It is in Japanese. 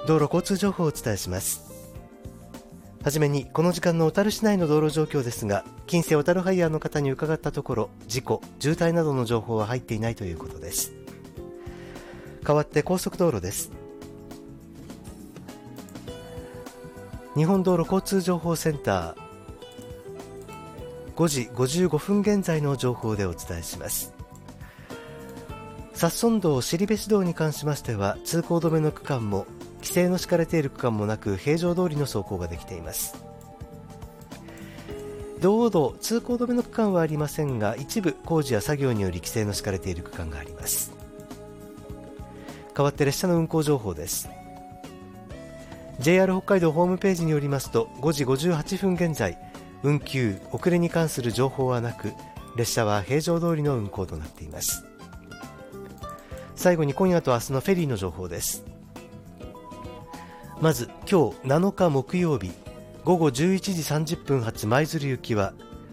道路交通情報をお伝えします。はじめにこの時間の小樽市内の道路状況ですが、近世小樽ハイヤーの方に伺ったところ、事故、渋滞などの情報は入っていないということです。代わって高速道路です。日本道路交通情報センター5時55分現在の情報でお伝えします。札村道後部市道に関しましては、通行止めの区間も規制の敷かれている区間もなく、平常通りの走行ができています。道央道通行止めの区間はありませんが、一部工事や作業により規制の敷かれている区間があります。代わって列車の運行情報です。 JR 北海道ホームページによりますと、5時58分現在、運休遅れに関する情報はなく、列車は平常通りの運行となっています。最後に今夜と明日のフェリーの情報です。まず今日7日木曜日午後11時30分発舞鶴行きは